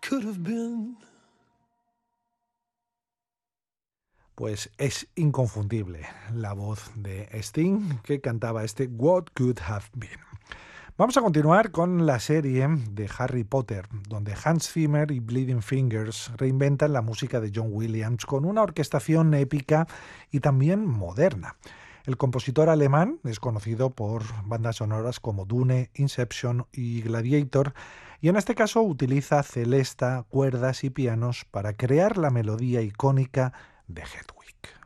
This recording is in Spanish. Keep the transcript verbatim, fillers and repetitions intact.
could have been. Pues es inconfundible la voz de Sting que cantaba este What Could Have Been. Vamos a continuar con la serie de Harry Potter, donde Hans Zimmer y Bleeding Fingers reinventan la música de John Williams con una orquestación épica y también moderna. El compositor alemán es conocido por bandas sonoras como Dune, Inception y Gladiator, y en este caso utiliza celesta, cuerdas y pianos para crear la melodía icónica de Hedwig.